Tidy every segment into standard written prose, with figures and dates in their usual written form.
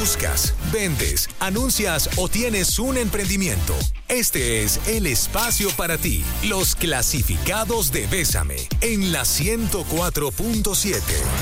buscas, vendes, anuncias o tienes un emprendimiento. Este es el espacio para ti. Los clasificados de Bésame en la 104.7.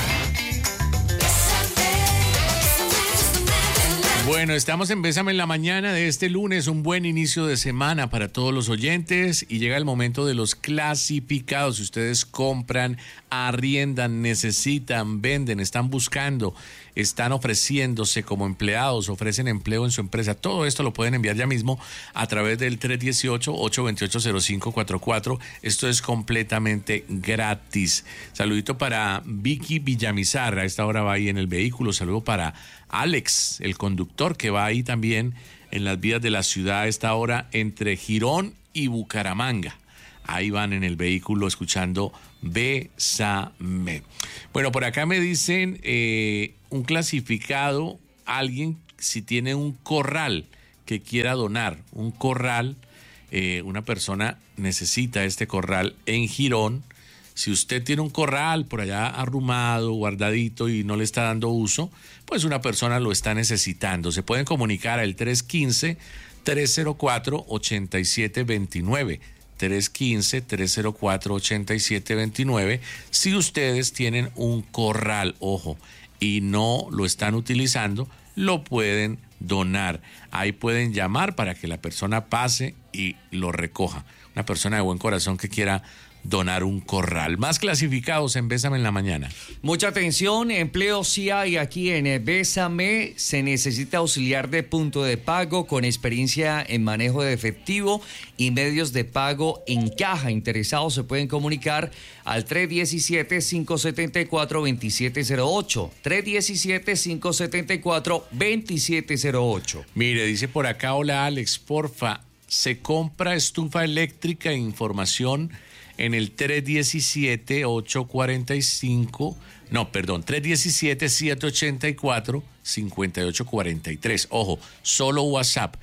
Bueno, estamos en Bésame en la mañana de este lunes, un buen inicio de semana para todos los oyentes y llega el momento de los clasificados. Si ustedes compran, arriendan, necesitan, venden, están buscando, están ofreciéndose como empleados, ofrecen empleo en su empresa, todo esto lo pueden enviar ya mismo a través del 318-828-0544. Esto es completamente gratis. Saludito para Vicky Villamizar, a esta hora va ahí en el vehículo. Saludo para Alex, el conductor que va ahí también en las vías de la ciudad a esta hora entre Girón y Bucaramanga. Ahí van en el vehículo escuchando Bésame. Bueno, por acá me dicen un clasificado, alguien si tiene un corral que quiera donar, un corral, una persona necesita este corral en Girón. Si usted tiene un corral por allá arrumado, guardadito y no le está dando uso, pues una persona lo está necesitando. Se pueden comunicar al 315-304-8729. 315-304-8729 si ustedes tienen un corral, ojo, y no lo están utilizando, lo pueden donar. Ahí pueden llamar para que la persona pase y lo recoja. Una persona de buen corazón que quiera donar un corral. Más clasificados en Bésame en la mañana. Mucha atención, empleo sí hay aquí en Bésame. Se necesita auxiliar de punto de pago con experiencia en manejo de efectivo y medios de pago en caja. Interesados se pueden comunicar al 317-574-2708. 317-574-2708. Mire, dice por acá, hola Alex, porfa, se compra estufa eléctrica e información en el 317-784-5843. Ojo, solo WhatsApp,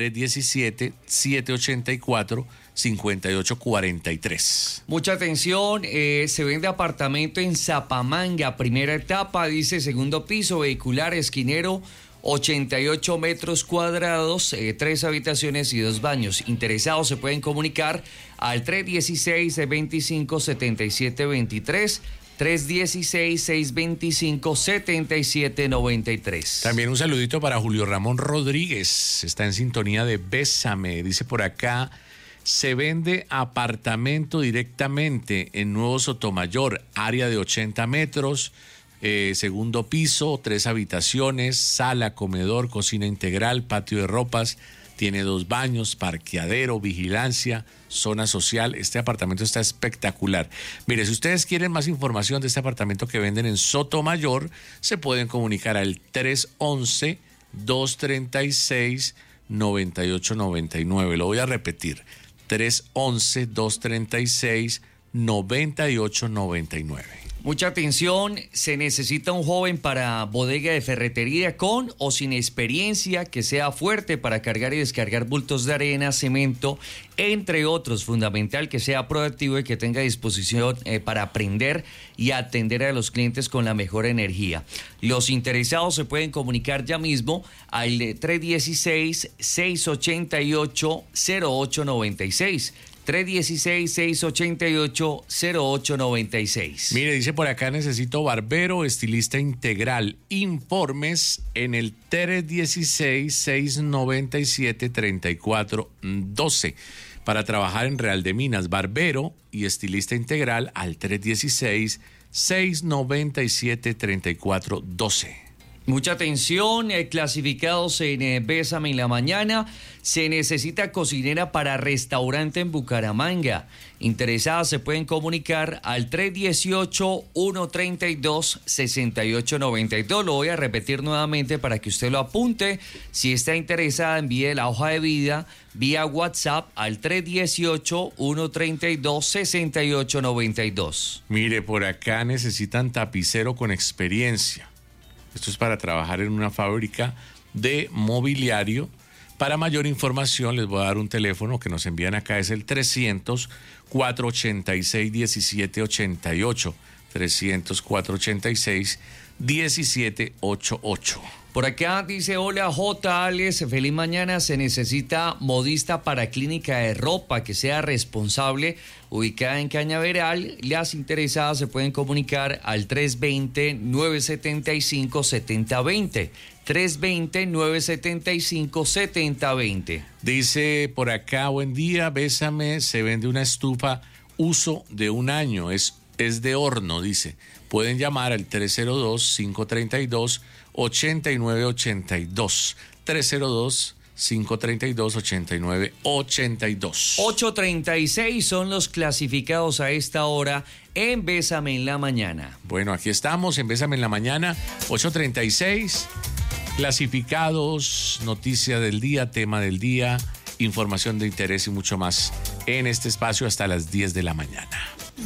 317-784-5843. Mucha atención, se vende apartamento en Zapamanga, primera etapa, dice segundo piso, vehicular, esquinero, 88 metros cuadrados, 3 habitaciones y 2 baños. Interesados se pueden comunicar al 316-625-7723, 316-625-7793. También un saludito para Julio Ramón Rodríguez, está en sintonía de Bésame, dice por acá, se vende apartamento directamente en Nuevo Sotomayor, área de 80 metros, segundo piso, 3 habitaciones, sala, comedor, cocina integral, patio de ropas, tiene 2 baños, parqueadero, vigilancia, zona social. Este apartamento está espectacular. Mire, si ustedes quieren más información de este apartamento que venden en Sotomayor, se pueden comunicar al 311-236-9899. Lo voy a repetir, 311-236-9899. Mucha atención, se necesita un joven para bodega de ferretería con o sin experiencia, que sea fuerte para cargar y descargar bultos de arena, cemento, entre otros. Fundamental que sea proactivo y que tenga disposición para aprender y atender a los clientes con la mejor energía. Los interesados se pueden comunicar ya mismo al 316-688-0896. 316-688-0896. Mire, dice por acá, necesito barbero, estilista integral. Informes en el 316-697-3412. Para trabajar en Real de Minas, barbero y estilista integral al 316-697-3412. Mucha atención, clasificados en Bésame en la mañana. Se necesita cocinera para restaurante en Bucaramanga. Interesadas se pueden comunicar al 318-132-6892. Lo voy a repetir nuevamente para que usted lo apunte. Si está interesada, envíe la hoja de vida vía WhatsApp al 318-132-6892. Mire, por acá necesitan tapicero con experiencia. Esto es para trabajar en una fábrica de mobiliario. Para mayor información les voy a dar un teléfono que nos envían acá, es el 300-486-1788. 300-486-1788. Por acá dice, hola J. Alex, feliz mañana. Se necesita modista para clínica de ropa que sea responsable, ubicada en Cañaveral. Las interesadas se pueden comunicar al 320-975-7020. 320-975-7020. Dice por acá, buen día, Bésame, se vende una estufa uso de 1 año, es de horno, dice. Pueden llamar al 302-532-8982. 302-532-8982. 8:36 son los clasificados a esta hora en Bésame en la Mañana. Bueno, aquí estamos en Bésame en la Mañana, 8:36. Clasificados, noticia del día, tema del día, información de interés y mucho más en este espacio hasta las 10 de la mañana.